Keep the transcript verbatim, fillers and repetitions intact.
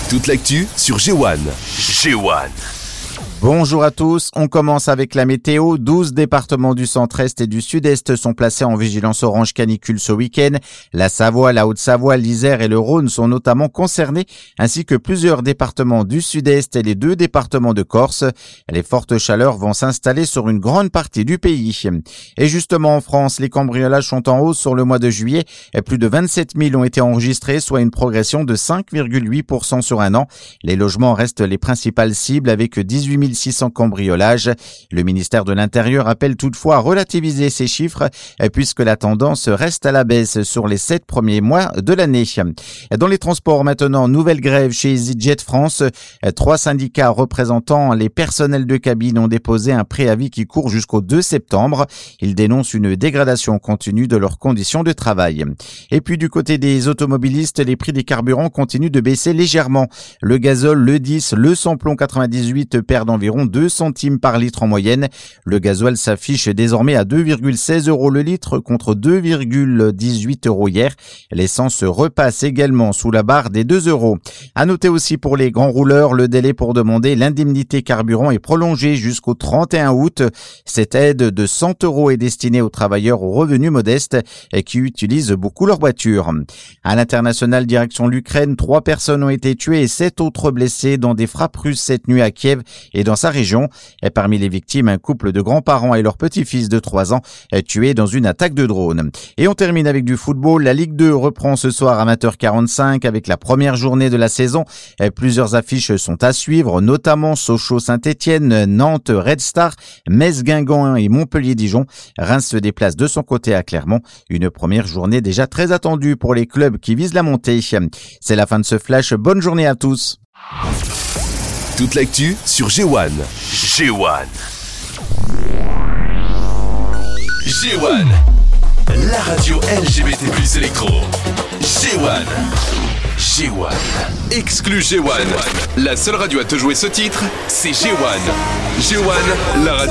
Toute l'actu sur G un. G un. Bonjour à tous, on commence avec la météo. douze départements du centre-est et du sud-est sont placés en vigilance orange canicule ce week-end. La Savoie, la Haute-Savoie, l'Isère et le Rhône sont notamment concernés, ainsi que plusieurs départements du sud-est et les deux départements de Corse. Les fortes chaleurs vont s'installer sur une grande partie du pays. Et justement en France, les cambriolages sont en hausse sur le mois de juillet. Et plus de vingt-sept mille ont été enregistrés, soit une progression de cinq virgule huit pour cent sur un an. Les logements restent les principales cibles avec dix-huit mille six cents cambriolages. Le ministère de l'Intérieur appelle toutefois à relativiser ces chiffres puisque la tendance reste à la baisse sur les sept premiers mois de l'année. Dans les transports maintenant, nouvelle grève chez EasyJet France. Trois syndicats représentant les personnels de cabine ont déposé un préavis qui court jusqu'au deux septembre. Ils dénoncent une dégradation continue de leurs conditions de travail. Et puis du côté des automobilistes, les prix des carburants continuent de baisser légèrement. Le gazole, le dix, le samplon quatre-vingt-dix-huit perdent environ deux centimes par litre en moyenne. Le gasoil s'affiche désormais à deux virgule seize euros le litre contre deux virgule dix-huit euros hier. L'essence repasse également sous la barre des deux euros. À noter aussi pour les grands rouleurs, le délai pour demander l'indemnité carburant est prolongé jusqu'au trente et un août. Cette aide de cent euros est destinée aux travailleurs aux revenus modestes et qui utilisent beaucoup leur voiture. À l'international, direction l'Ukraine, trois personnes ont été tuées et sept autres blessées dans des frappes russes cette nuit à Kiev et dans sa région. Et parmi les victimes, un couple de grands-parents et leur petit-fils de trois ans tués dans une attaque de drone. Et on termine avec du football. La Ligue deux reprend ce soir à vingt heures quarante-cinq avec la première journée de la saison. Et plusieurs affiches sont à suivre, notamment Sochaux-Saint-Étienne, Nantes, Red Star, Metz-Guingamp et Montpellier-Dijon. Reims se déplace de son côté à Clermont. Une première journée déjà très attendue pour les clubs qui visent la montée. C'est la fin de ce flash. Bonne journée à tous. Toute l'actu sur G un. G un. G un. La radio L G B T plus électro. G un. G un. Exclu G un. La seule radio à te jouer ce titre, c'est G un. G un, la radio.